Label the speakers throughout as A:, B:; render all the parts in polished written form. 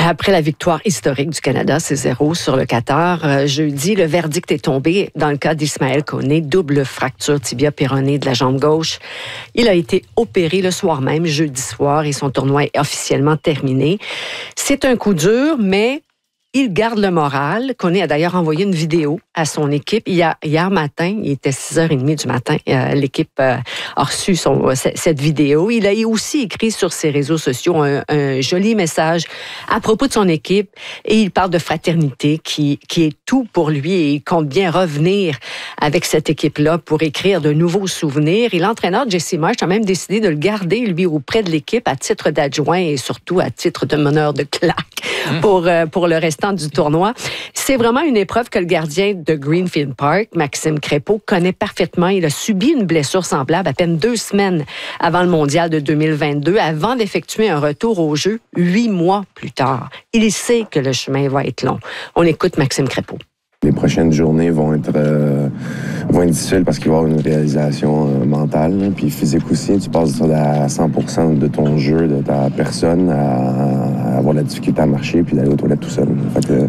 A: Après la victoire historique du Canada, 6-0 sur le Qatar, jeudi, le verdict est tombé dans le cas d'Ismaël Koné, double fracture tibia péronée de la jambe gauche. Il a été opéré le soir même, jeudi soir, et son tournoi est officiellement terminé. C'est un coup dur, mais il garde le moral. Koné a d'ailleurs envoyé une vidéo à son équipe. Hier matin, il était 6h30 du matin, l'équipe a reçu cette vidéo. Il a aussi écrit sur ses réseaux sociaux un joli message à propos de son équipe et il parle de fraternité qui est tout pour lui et il compte bien revenir avec cette équipe-là pour écrire de nouveaux souvenirs. Et l'entraîneur Jesse Marsh a même décidé de le garder, lui, auprès de l'équipe à titre d'adjoint et surtout à titre de meneur de claque pour le restant du tournoi. C'est vraiment une épreuve que le gardien de Greenfield Park, Maxime Crépeau, connaît parfaitement. Il a subi une blessure semblable à peine 2 semaines avant le mondial de 2022, avant d'effectuer un retour au jeu 8 mois plus tard. Il sait que le chemin va être long. On écoute Maxime Crépeau.
B: Les prochaines journées vont être difficiles parce qu'il va y avoir une réalisation mentale, là, puis physique aussi. Tu passes à 100% de ton jeu, de ta personne, à avoir la difficulté à marcher puis d'aller aux toilettes tout seul. Fait que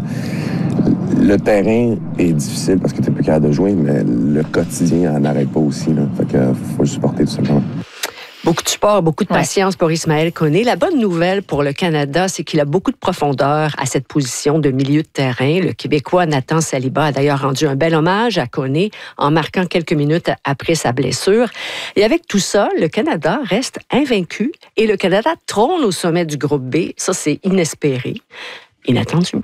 B: le terrain est difficile parce que tu n'es plus capable de jouer, mais le quotidien n'arrête pas aussi. Là. Fait que faut le supporter tout simplement.
A: Beaucoup de sport, beaucoup de patience pour Ismaël Koné. La bonne nouvelle pour le Canada, c'est qu'il a beaucoup de profondeur à cette position de milieu de terrain. Le Québécois Nathan Saliba a d'ailleurs rendu un bel hommage à Koné en marquant quelques minutes après sa blessure. Et avec tout ça, le Canada reste invaincu et le Canada trône au sommet du groupe B. Ça, c'est inespéré. Inattendu.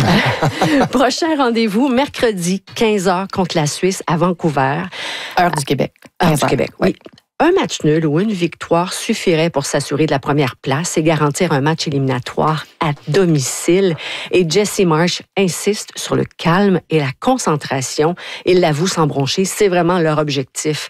A: Prochain rendez-vous, mercredi, 15h contre la Suisse à Vancouver.
C: Heure du Québec.
A: Heure du Québec, oui. Un match nul ou une victoire suffirait pour s'assurer de la première place et garantir un match éliminatoire à domicile. Et Jesse Marsh insiste sur le calme et la concentration. Il l'avoue sans broncher, c'est vraiment leur objectif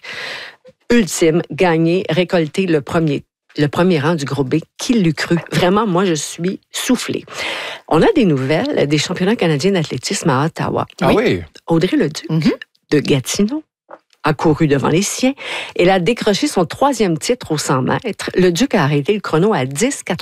A: ultime, gagner, récolter le premier rang du groupe B. Qui l'eût cru? Vraiment, moi, je suis soufflée. On a des nouvelles des championnats canadiens d'athlétisme à Ottawa.
D: Ah oui?
A: Audrey Leduc de Gatineau a couru devant les siens. Elle a décroché son 3e titre aux 100 mètres. Le Duc a arrêté le chrono à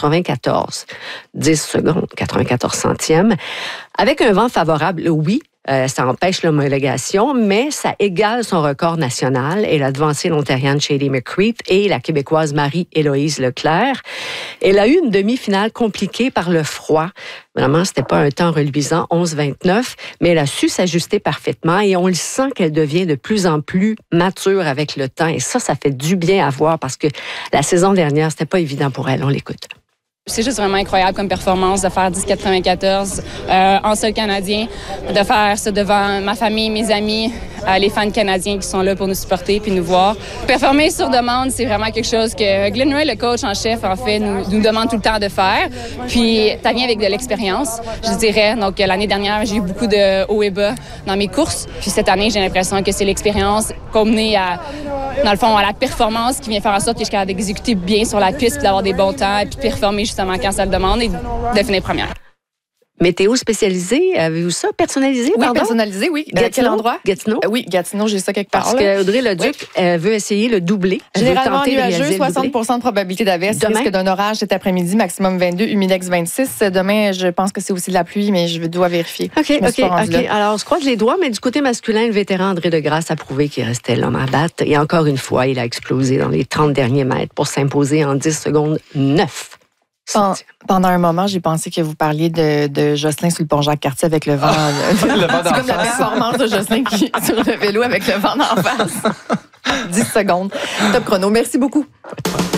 A: 10,94. 10 secondes, 94 centièmes. Avec un vent favorable, oui, ça empêche l'homologation, mais ça égale son record national. Elle a devancé l'Ontarienne Shady McCreath et la Québécoise Marie-Héloïse Leclerc. Elle a eu une demi-finale compliquée par le froid. Vraiment, c'était pas un temps reluisant, 11,29, mais elle a su s'ajuster parfaitement et on le sent qu'elle devient de plus en plus mature avec le temps. Et ça fait du bien à voir parce que la saison dernière, c'était pas évident pour elle. On l'écoute.
E: C'est juste vraiment incroyable comme performance de faire 10,94 en seul canadien, de faire ça devant ma famille, mes amis, les fans canadiens qui sont là pour nous supporter puis nous voir. Performer sur demande, c'est vraiment quelque chose que Glenn Ray, le coach en chef, en fait, nous demande tout le temps de faire. Puis ça vient avec de l'expérience, je dirais. Donc l'année dernière, j'ai eu beaucoup de hauts et bas dans mes courses. Puis cette année, j'ai l'impression que c'est l'expérience combinée dans le fond, à la performance qui vient faire en sorte que je suis capable d'exécuter bien sur la piste, puis d'avoir des bons temps, puis performer justement quand ça le demande et de finir première.
A: Météo spécialisée, avez-vous ça? Personnalisé,
C: oui, personnalisé, oui.
A: Gatineau?
C: Quel endroit?
A: Gatineau?
C: Oui, Gatineau, j'ai ça quelque part.
A: Parce que Audrey Leduc veut essayer le doublé.
C: Généralement nuageux, 60% de probabilité d'averse. Risque d'un orage cet après-midi, maximum 22, humidex 26. Demain, je pense que c'est aussi de la pluie, mais je dois vérifier.
A: OK. Alors, on se croise les doigts, mais du côté masculin, le vétéran André Degrasse a prouvé qu'il restait l'homme à battre. Et encore une fois, il a explosé dans les 30 derniers mètres pour s'imposer en 10 secondes 9.
C: Pendant un moment, j'ai pensé que vous parliez de Jocelyn sur le pont Jacques-Cartier avec le vent.
D: Le vent
C: c'est comme la performance de Jocelyn qui sur le vélo avec le vent d'en face. 10 secondes. Top chrono. Merci beaucoup.